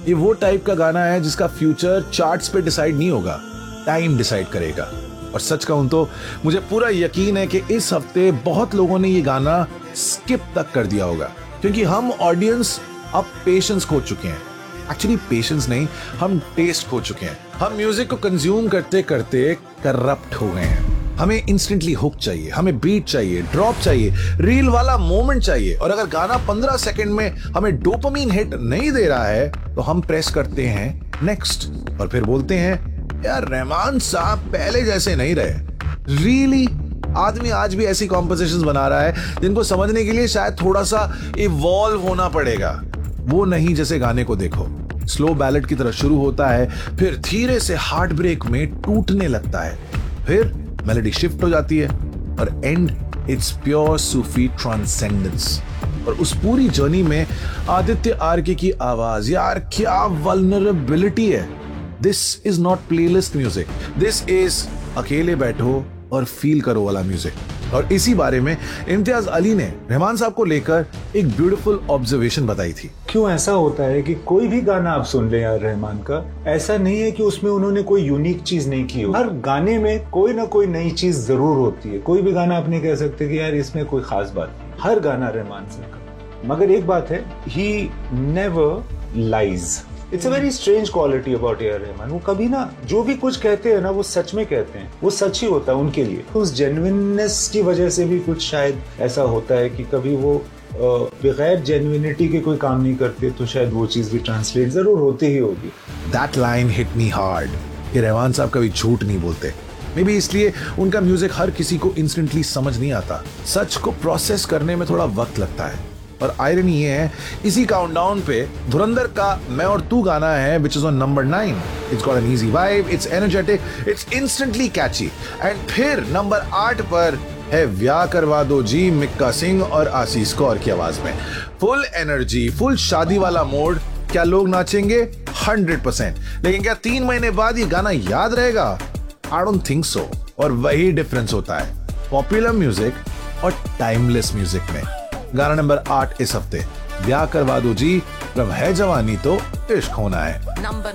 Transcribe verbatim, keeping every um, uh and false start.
ये वो टाइप का गाना है जिसका फ्यूचर चार्ट्स पे डिसाइड नहीं होगा, टाइम डिसाइड करेगा। और सच कहूं तो मुझे पूरा यकीन है कि इस हफ्ते बहुत लोगों ने ये गाना स्किप तक कर दिया होगा, क्योंकि हम ऑडियंस अब पेशेंस खो चुके हैं। एक्चुअली पेशेंस नहीं, हम टेस्ट खो चुके हैं। हम म्यूजिक को कंज्यूम करते करते करप्ट हो गए हैं। हमें इंस्टेंटली हुक चाहिए, हमें बीट चाहिए, ड्रॉप चाहिए, रील वाला मोमेंट चाहिए। और अगर गाना पंद्रह सेकंड में हमें डोपामीन हिट नहीं दे रहा है तो हम प्रेस करते हैं नेक्स्ट और फिर बोलते हैं यार रहमान साहब पहले जैसे नहीं रहे। रियली आदमी आज भी ऐसी कॉम्पोजिशंस बना रहा है जिनको समझने के लिए शायद थोड़ा सा इवॉल्व होना पड़ेगा। वो नहीं जैसे गाने को देखो, स्लो बैलेड की तरह शुरू होता है, फिर धीरे से हार्ट ब्रेक में टूटने लगता है, फिर मेलोडी शिफ्ट हो जाती है और and it's pure Sufi transcendence. और उस पूरी जर्नी में आदित्य आर्के की आवाज, यार क्या वल्नरेबिलिटी है। This is not playlist music, this is अकेले बैठो और फील करो वाला म्यूजिक। और इसी बारे में इम्तियाज अली ने रहमान साहब को लेकर एक ब्यूटीफुल ऑब्जर्वेशन बताई थी। क्यों ऐसा होता है कि कोई भी गाना आप सुन ले यार रहमान का, ऐसा नहीं है कि उसमें उन्होंने कोई यूनिक चीज नहीं की हो। हर गाने में कोई ना कोई नई चीज जरूर होती है। कोई भी गाना आप नहीं कह सकते कि यार इसमें कोई खास बात नहीं, हर गाना रहमान साहब का। मगर एक बात है, he never lies. It's a very strange quality about A R Rahman. वो कभी ना जो भी कुछ कहते हैं ना वो सच में कहते हैं, वो सच ही होता है उनके लिए। तो उस जेन्युइननेस की वजह से भी कुछ शायद ऐसा होता है कि कभी वो बगैर जेन्युइनिटी के कोई काम नहीं करते, तो शायद वो चीज भी ट्रांसलेट जरूर होती ही होगी। That line hit me hard कि रहमान साहब कभी झूठ नहीं बोलते। मे बी इसलिए उनका म्यूजिक हर किसी को इंस्टेंटली समझ नहीं आता। सच को प्रोसेस करने में थोड़ा वक्त लगता है। और आयरनी ये है, इसी काउंटडाउन पे धुरंधर का मैं और तू गाना है which is on number nine. It's got an easy vibe, it's energetic, it's instantly Kainchi. And फिर नंबर आठ पर है व्याह करवा दो जी, मिक्का सिंह और आशीष कौर की आवाज में। फुल एनर्जी, फुल शादी वाला मोड। क्या लोग नाचेंगे? Hundred percent. लेकिन क्या तीन महीने बाद ये गाना याद रहेगा? I don't think so. और वही डिफरेंस होता है पॉपुलर म्यूजिक और टाइमलेस म्यूजिक में। गाना नंबर आठ इस हफ्ते, व्याह करवा दो जी, जब है जवानी तो इश्क होना है। नंबर